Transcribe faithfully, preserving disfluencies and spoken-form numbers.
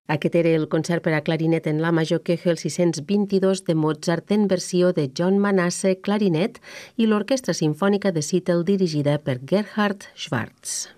Aquest era el concert per a clarinet en la major Köchel sis-cents vint-i-dos de Mozart en versió de John Manasse, clarinet, i l'Orquestra Simfònica de Seattle dirigida per Gerhard Schwartz.